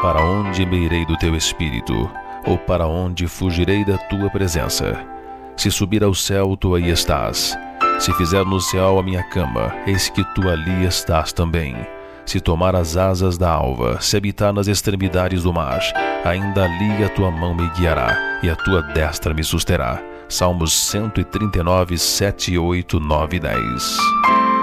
Para onde me irei do teu espírito? Ou para onde fugirei da tua presença? Se subir ao céu, tu aí estás. Se fizer no céu a minha cama, eis que tu ali estás também. Se tomar as asas da alva, se habitar nas extremidades do mar, ainda ali a tua mão me guiará, e a tua destra me susterá. Salmos 139, 7, 8, 9 e 10.